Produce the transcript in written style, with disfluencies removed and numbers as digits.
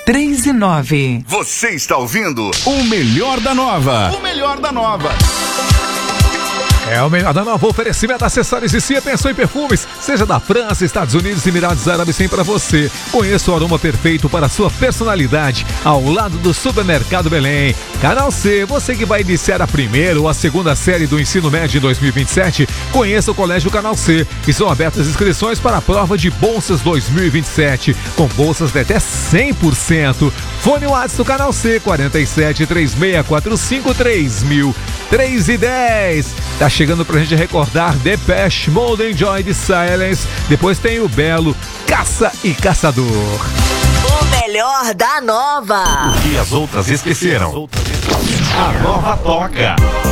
3 e 9. Você está ouvindo o Melhor da Nova. O Melhor da Nova. É o Melhor da Nova, oferecimento, acessórios e cia, pensou em perfumes, seja da França, Estados Unidos e Emirados Árabes, tem para você. Conheça o aroma perfeito para a sua personalidade, ao lado do Supermercado Belém. Canal C, você que vai iniciar a primeira ou a segunda série do ensino médio em 2027, conheça o Colégio Canal C. Estão abertas inscrições para a prova de bolsas 2027, com bolsas de até 100%. Fone WhatsApp do Canal C, 47 3645 3000. 3 e 10. Tá chegando pra gente recordar Depeche Mode, Enjoy the Silence. Depois tem o belo Caça e Caçador. O melhor da Nova. O que as outras esqueceram. A Nova toca.